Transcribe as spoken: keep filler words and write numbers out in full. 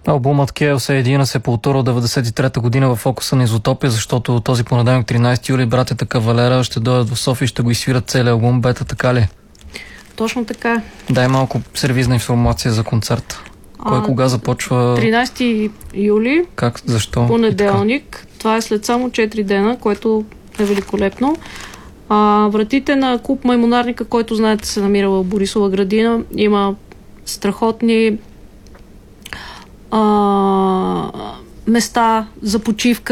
Албумът Chaos Edina се поутура от деветдесет и трета година в фокуса на Изотопия, защото този понеделник, тринайсети юли, братята Кавалера ще дойдат в София и ще го изсвират целия албум. Бета, така ли? Точно така. Дай малко сервизна информация за концерта. Кой а, кога започва? тринайсети юли. Как? Защо? Понеделник. Това е след само четири дена, което е великолепно. А, вратите на клуб Маймунарника, който знаете се намира в Борисова градина, има страхотни а, места за почивка.